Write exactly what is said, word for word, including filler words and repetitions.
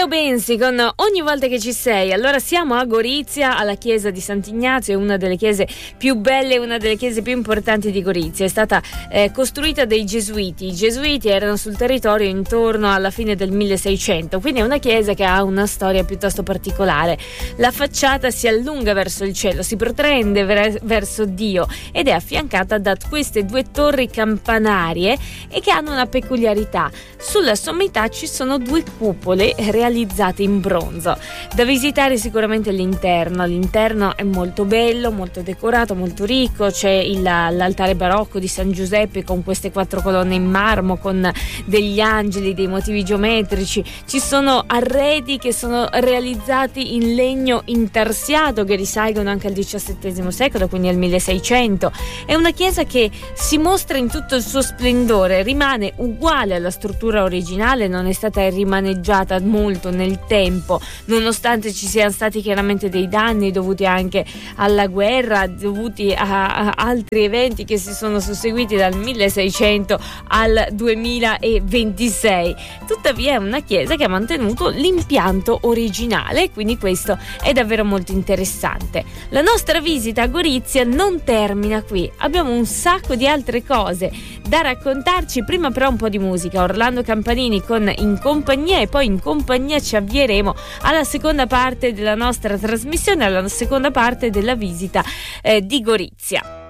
Matteo Bensi con Ogni volta che ci sei. Allora siamo a Gorizia, alla chiesa di Sant'Ignazio, è una delle chiese più belle, una delle chiese più importanti di Gorizia. È stata eh, costruita dai Gesuiti. I Gesuiti erano sul territorio intorno alla fine del milleseicento, quindi è una chiesa che ha una storia piuttosto particolare. La facciata si allunga verso il cielo, si protraende ver- verso Dio ed è affiancata da queste due torri campanarie e che hanno una peculiarità. Sulla sommità ci sono due cupole realizzate in bronzo. Da visitare sicuramente l'interno. L'interno è molto bello, molto decorato, molto ricco. C'è il, l'altare barocco di San Giuseppe con queste quattro colonne in marmo, con degli angeli, dei motivi geometrici. Ci sono arredi che sono realizzati in legno intarsiato che risalgono anche al diciassettesimo secolo, quindi al milleseicento. È una chiesa che si mostra in tutto il suo splendore, rimane uguale alla struttura originale, non è stata rimaneggiata molto nel tempo, nonostante ci siano stati chiaramente dei danni dovuti anche alla guerra, dovuti a, a altri eventi che si sono susseguiti dal milleseicento al duemilaventisei. Tuttavia è una chiesa che ha mantenuto l'impianto originale, quindi questo è davvero molto interessante. La nostra visita a Gorizia non termina qui, abbiamo un sacco di altre cose da raccontarci. Prima però un po' di musica. Orlando Campanini con In Compagnia, e poi in compagnia ci avvieremo alla seconda parte della nostra trasmissione, alla seconda parte della visita eh, di Gorizia.